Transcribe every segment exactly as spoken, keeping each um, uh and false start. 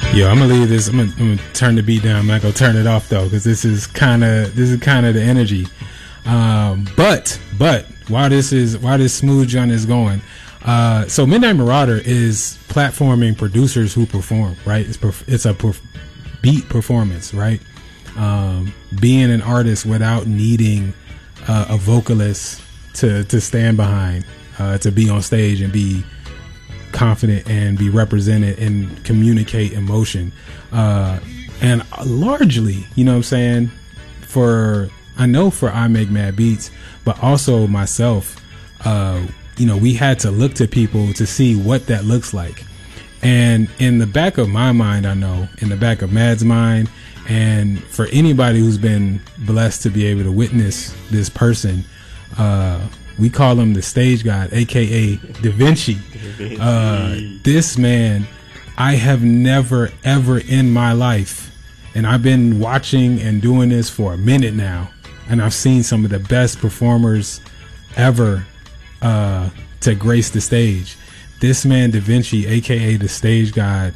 Yo, I'm gonna leave this. I'm gonna, I'm gonna turn the beat down. I'm not gonna turn it off though, because this is kind of this is kind of the energy. Um, but but while this is while this smooth John is going, uh, so Midnight Marauder is platforming producers who perform. Right, it's perf- it's a perf- beat performance. Right, um, being an artist without needing uh, a vocalist to to stand behind, uh, to be on stage and be confident and be represented and communicate emotion, uh and largely, you know what I'm saying, for I know for I Make Mad Beats, but also myself, uh you know, we had to look to people to see what that looks like. And in the back of my mind, I know in the back of Mad's mind, and for anybody who's been blessed to be able to witness this person, uh we call him the stage god, aka Da Vinci. Uh, this man, I have never ever in my life, and I've been watching and doing this for a minute now, and I've seen some of the best performers ever uh, to grace the stage. This man, Da Vinci, aka the stage god,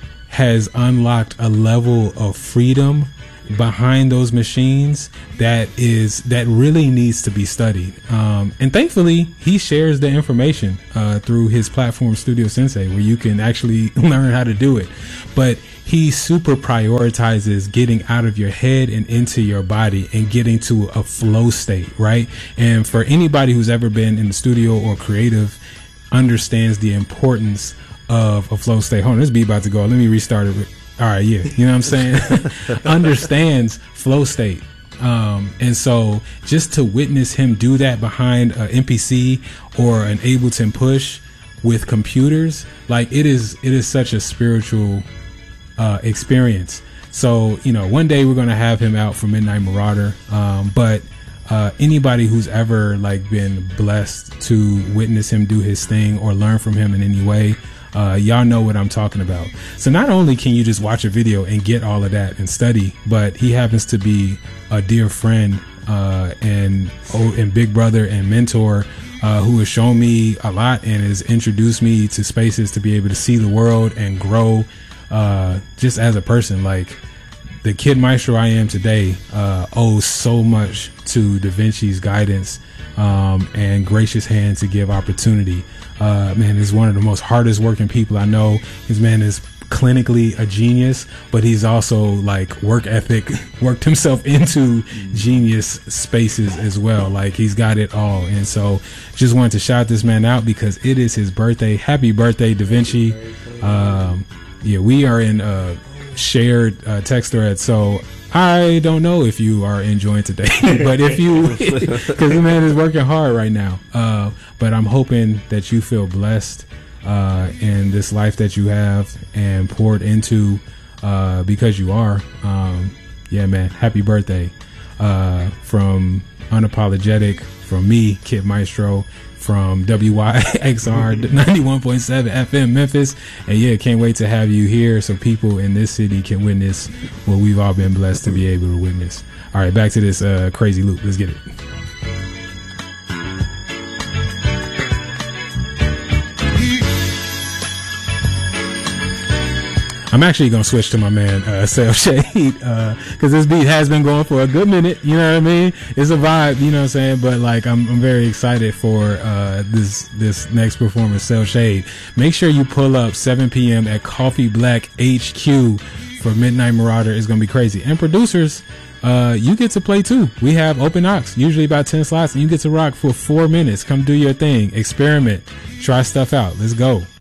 has unlocked a level of freedom behind those machines that is that really needs to be studied, um, and thankfully he shares the information uh, through his platform Studio Sensei, where you can actually learn how to do it. But he super prioritizes getting out of your head and into your body and getting to a flow state, right? And for anybody who's ever been in the studio or creative, understands the importance of a flow state. Hold on, this beat about to go. Let me restart it. All right, yeah, you know what I'm saying? Understands flow state. Um, and so just to witness him do that behind an M P C or an Ableton Push with computers, like it is, it is such a spiritual uh, experience. So, you know, one day we're going to have him out for Midnight Marauder. Um, but uh, anybody who's ever like been blessed to witness him do his thing or learn from him in any way, Uh, y'all know what I'm talking about. So not only can you just watch a video and get all of that and study, but he happens to be a dear friend uh, and oh, and big brother and mentor uh, who has shown me a lot and has introduced me to spaces to be able to see the world and grow uh, just as a person. Like the Kid Maestro I am today uh, owes so much to Da Vinci's guidance um, and gracious hand to give opportunity. Uh, man is one of the most hardest working people I know. His man is clinically a genius, but he's also like work ethic, worked himself into genius spaces as well. Like he's got it all. And so just wanted to shout this man out because it is his birthday. Happy birthday, Da Vinci. Um, yeah, we are in a shared uh, text thread. So I don't know if you are enjoying today, but if you, because the man is working hard right now. Uh, but I'm hoping that you feel blessed uh, in this life that you have and poured into uh, because you are. Um, yeah, man. Happy birthday uh, from Unapologetic, from me, Kid Maestro, from W Y X R ninety-one point seven F M Memphis. And yeah, can't wait to have you here so people in this city can witness what we've all been blessed to be able to witness. All right, back to this uh, crazy loop. Let's get it. I'm actually going to switch to my man, uh, Cell Shade, uh, cause this beat has been going for a good minute. You know what I mean? It's a vibe, you know what I'm saying? But like, I'm, I'm very excited for, uh, this, this next performance, Cell Shade. Make sure you pull up seven p.m. at Coffee Black H Q for Midnight Marauder. It's going to be crazy. And producers, uh, you get to play too. We have open aux, usually about ten slots, and you get to rock for four minutes. Come do your thing, experiment, try stuff out. Let's go.